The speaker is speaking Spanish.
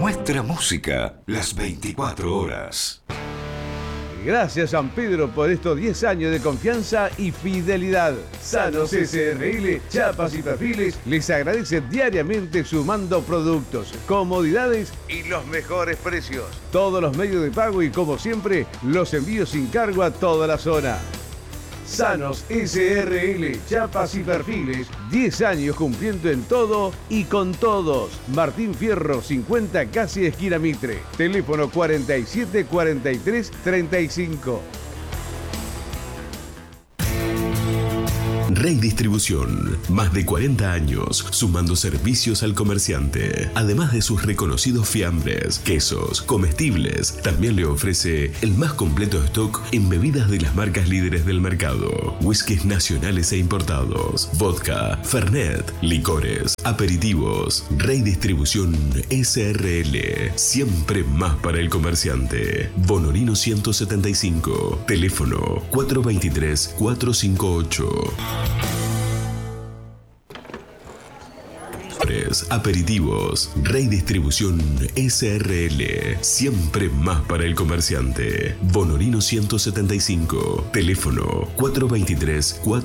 Nuestra música, las 24 horas. Gracias San Pedro por estos 10 años de confianza y fidelidad. Sanos SRL, chapas y perfiles les agradece diariamente sumando productos, comodidades y los mejores precios. Todos los medios de pago y como siempre, los envíos sin cargo a toda la zona. Sanos SRL, chapas y perfiles, 10 años cumpliendo en todo y con todos. Martín Fierro 50, casi esquina Mitre. Teléfono 47 43 35. Rey Distribución, más de 40 años sumando servicios al comerciante. Además de sus reconocidos fiambres, quesos, comestibles, también le ofrece el más completo stock en bebidas de las marcas líderes del mercado. Whiskies nacionales e importados, vodka, fernet, licores, aperitivos. Rey Distribución SRL, siempre más para el comerciante. Bonorino 175, teléfono 423-458. Aperitivos, Rey Distribución SRL, siempre más para el comerciante. Bonorino 175, teléfono 423-458.